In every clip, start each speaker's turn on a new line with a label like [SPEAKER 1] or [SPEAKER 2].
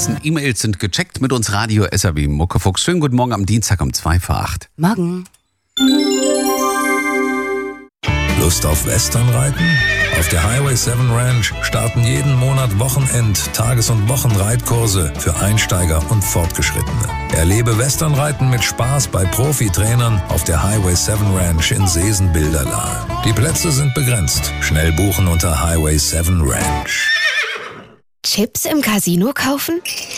[SPEAKER 1] Straßen. E-Mails sind gecheckt mit uns Radio SAW Muckefuchs. Schönen guten Morgen am Dienstag um 7:55.
[SPEAKER 2] Morgen.
[SPEAKER 3] Lust auf Westernreiten? Auf der Highway 7 Ranch starten jeden Monat Tages- und Wochenreitkurse für Einsteiger und Fortgeschrittene. Erlebe Westernreiten mit Spaß bei Profitrainern auf der Highway 7 Ranch in Seesen-Bilderlahe. Die Plätze sind begrenzt. Schnell buchen unter Highway 7 Ranch.
[SPEAKER 2] Chips im Casino kaufen?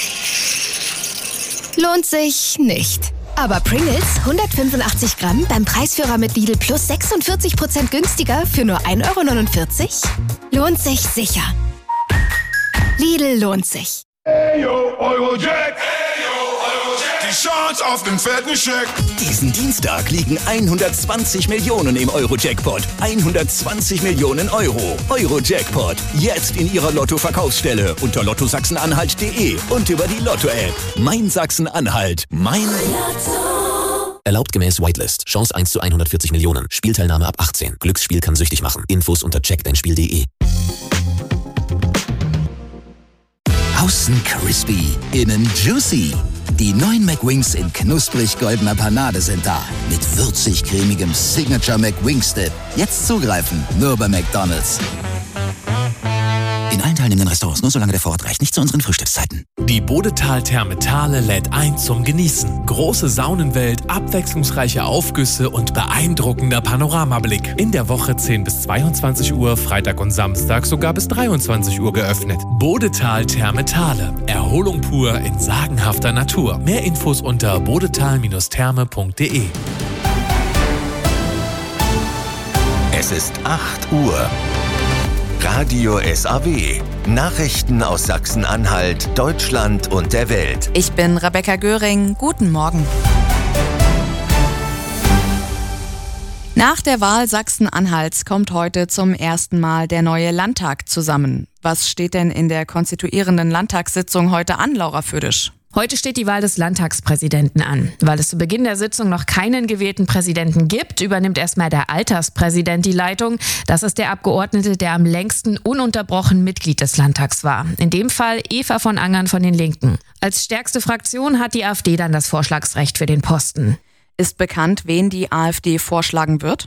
[SPEAKER 2] Lohnt sich nicht. Aber Pringles 185 Gramm beim Preisführer mit Lidl Plus 46% günstiger für nur 1,49 €? Lohnt sich sicher. Lidl lohnt sich.
[SPEAKER 4] Hey yo, Eurojack! Die Chance auf den fetten Scheck!
[SPEAKER 5] Diesen Dienstag liegen 120 Millionen im Euro-Jackpot. 120 Millionen Euro. Euro-Jackpot. Jetzt in Ihrer Lotto-Verkaufsstelle unter lottosachsen-anhalt.de und über die Lotto-App. Mein Sachsen-Anhalt. Mein Lotto.
[SPEAKER 6] Erlaubt gemäß Whitelist. Chance 1 zu 140 Millionen. Spielteilnahme ab 18. Glücksspiel kann süchtig machen. Infos unter checkdeinspiel.de.
[SPEAKER 5] Außen crispy, innen juicy. Die neuen McWings in knusprig goldener Panade sind da. Mit würzig-cremigem Signature McWings-Dip. Jetzt zugreifen, nur bei McDonald's. In allen teilnehmenden Restaurants, nur solange der Vorrat reicht, nicht zu unseren Frühstückszeiten.
[SPEAKER 7] Die Bodetal Therme Thale lädt ein zum Genießen. Große Saunenwelt, abwechslungsreiche Aufgüsse und beeindruckender Panoramablick. In der Woche 10 bis 22 Uhr, Freitag und Samstag sogar bis 23 Uhr geöffnet. Bodetal Therme Thale. Erholung pur in sagenhafter Natur. Mehr Infos unter bodetal-therme.de.
[SPEAKER 8] Es ist 8 Uhr. Radio SAW. Nachrichten aus Sachsen-Anhalt, Deutschland und der Welt.
[SPEAKER 9] Ich bin Rebecca Göring. Guten Morgen. Nach der Wahl Sachsen-Anhalts kommt heute zum ersten Mal der neue Landtag zusammen. Was steht denn in der konstituierenden Landtagssitzung heute an, Laura Födisch?
[SPEAKER 10] Heute steht die Wahl des Landtagspräsidenten an. Weil es zu Beginn der Sitzung noch keinen gewählten Präsidenten gibt, übernimmt erstmal der Alterspräsident die Leitung. Das ist der Abgeordnete, der am längsten ununterbrochen Mitglied des Landtags war. In dem Fall Eva von Angern von den Linken. Als stärkste Fraktion hat die AfD dann das Vorschlagsrecht für den Posten.
[SPEAKER 9] Ist bekannt, wen die AfD vorschlagen wird?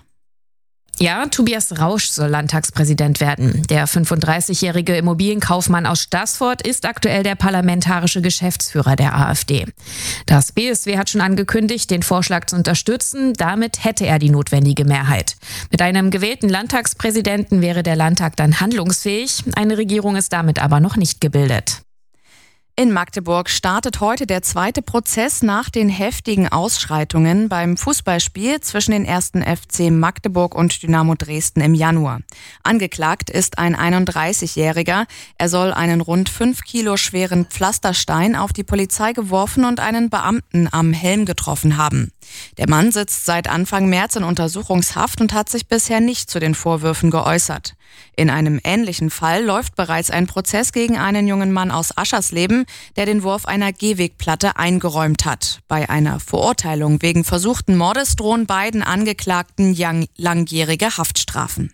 [SPEAKER 10] Ja, Tobias Rausch soll Landtagspräsident werden. Der 35-jährige Immobilienkaufmann aus Staßfurt ist aktuell der parlamentarische Geschäftsführer der AfD. Das BSW hat schon angekündigt, den Vorschlag zu unterstützen. Damit hätte er die notwendige Mehrheit. Mit einem gewählten Landtagspräsidenten wäre der Landtag dann handlungsfähig. Eine Regierung ist damit aber noch nicht gebildet.
[SPEAKER 9] In Magdeburg startet heute der zweite Prozess nach den heftigen Ausschreitungen beim Fußballspiel zwischen den 1. FC Magdeburg und Dynamo Dresden im Januar. Angeklagt ist ein 31-Jähriger. Er soll einen rund 5 Kilo schweren Pflasterstein auf die Polizei geworfen und einen Beamten am Helm getroffen haben. Der Mann sitzt seit Anfang März in Untersuchungshaft und hat sich bisher nicht zu den Vorwürfen geäußert. In einem ähnlichen Fall läuft bereits ein Prozess gegen einen jungen Mann aus Aschersleben, der den Wurf einer Gehwegplatte eingeräumt hat. Bei einer Verurteilung wegen versuchten Mordes drohen beiden Angeklagten langjährige Haftstrafen.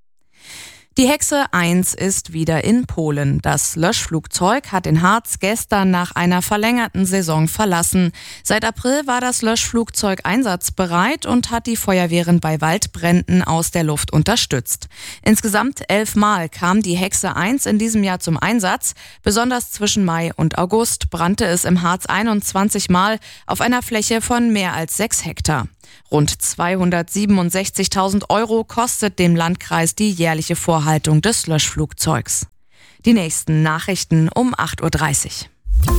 [SPEAKER 9] Die Hexe 1 ist wieder in Polen. Das Löschflugzeug hat den Harz gestern nach einer verlängerten Saison verlassen. Seit April war das Löschflugzeug einsatzbereit und hat die Feuerwehren bei Waldbränden aus der Luft unterstützt. Insgesamt 11 Mal kam die Hexe 1 in diesem Jahr zum Einsatz. Besonders zwischen Mai und August brannte es im Harz 21 Mal auf einer Fläche von mehr als 6 Hektar. Rund 267.000 € kostet dem Landkreis die jährliche Vorhaltung des Löschflugzeugs. Die nächsten Nachrichten um 8:30 Uhr.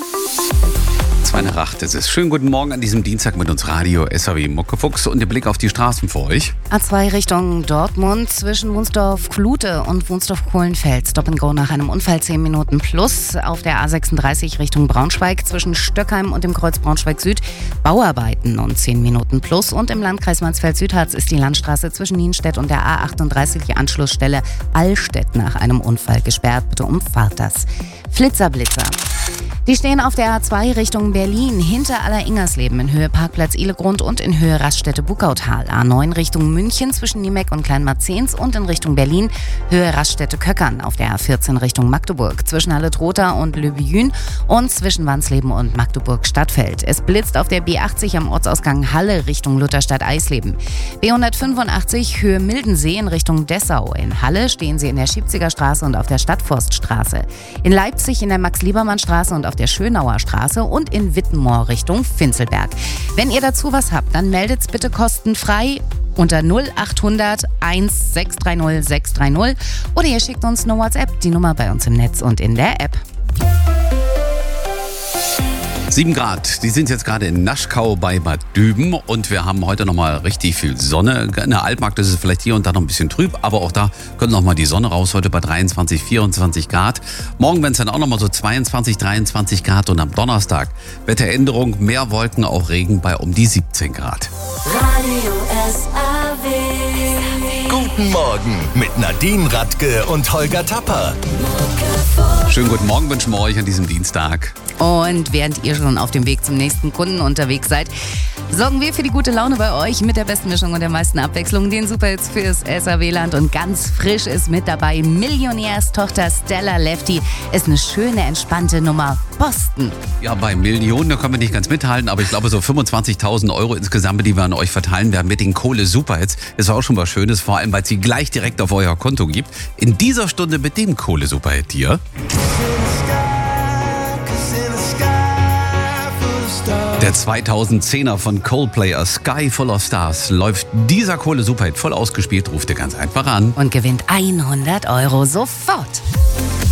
[SPEAKER 1] 7:08. Es ist schönen guten Morgen an diesem Dienstag mit uns Radio SAW Muckefuchs und der Blick auf die Straßen für euch.
[SPEAKER 2] A2 Richtung Dortmund zwischen Wunsdorf-Klute und Wunsdorf-Kohlenfeld. Stop and go nach einem Unfall 10 Minuten plus. Auf der A36 Richtung Braunschweig zwischen Stöckheim und dem Kreuz Braunschweig-Süd Bauarbeiten und 10 Minuten plus. Und im Landkreis Mansfeld-Südharz ist die Landstraße zwischen Nienstedt und der A38 die Anschlussstelle Allstedt nach einem Unfall gesperrt. Bitte umfahrt das. Flitzer. Die stehen auf der A2 Richtung Berlin, hinter Aller-Ingersleben in Höhe Parkplatz Ihlegrund und in Höhe Raststätte Buckautal. A9 Richtung München zwischen Niemeck und Kleinmarzens und in Richtung Berlin, Höhe Raststätte Köckern. Auf der A14 Richtung Magdeburg zwischen Halle-Trotha und Le Bihan und zwischen Wansleben und Magdeburg-Stadtfeld. Es blitzt auf der B80 am Ortsausgang Halle Richtung Lutherstadt-Eisleben. B185 Höhe Mildensee in Richtung Dessau. In Halle stehen sie in der Schiebziger Straße und auf der Stadtforststraße. In Leipzig in der Max-Liebermann-Straße und auf der Schönauer Straße und in Wittenmoor Richtung Finzelberg. Wenn ihr dazu was habt, dann meldet's bitte kostenfrei unter 0800 1630 630 oder ihr schickt uns eine WhatsApp, die Nummer bei uns im Netz und in der App.
[SPEAKER 1] 7 Grad, die sind jetzt gerade in Naschkau bei Bad Düben und wir haben heute nochmal richtig viel Sonne. In der Altmark ist es vielleicht hier und da noch ein bisschen trüb, aber auch da kommt nochmal die Sonne raus, heute bei 23, 24 Grad. Morgen werden es dann auch nochmal so 22, 23 Grad und am Donnerstag Wetteränderung, mehr Wolken, auch Regen bei um die 17 Grad.
[SPEAKER 8] Radio SAW. Guten Morgen mit Nadine Radke und Holger Tapper.
[SPEAKER 1] Schönen guten Morgen wünschen wir euch an diesem Dienstag.
[SPEAKER 2] Und während ihr schon auf dem Weg zum nächsten Kunden unterwegs seid, sorgen wir für die gute Laune bei euch mit der besten Mischung und der meisten Abwechslung, den Superhits fürs SAW-Land. Und ganz frisch ist mit dabei Millionärstochter Stella Lefty. Ist eine schöne, entspannte Nummer. Boston.
[SPEAKER 1] Ja, bei Millionen, da können wir nicht ganz mithalten, aber ich glaube so 25.000 Euro insgesamt, die wir an euch verteilen werden mit den Kohle-Superhits. Ist auch schon was Schönes, vor allem, weil es sie gleich direkt auf euer Konto gibt. In dieser Stunde mit dem Kohle-Superhit hier. Der 2010er von Coldplay, A Sky Full of Stars, läuft dieser Kohle-Superhit voll ausgespielt, ruft ihr ganz einfach an.
[SPEAKER 2] Und gewinnt 100 Euro sofort.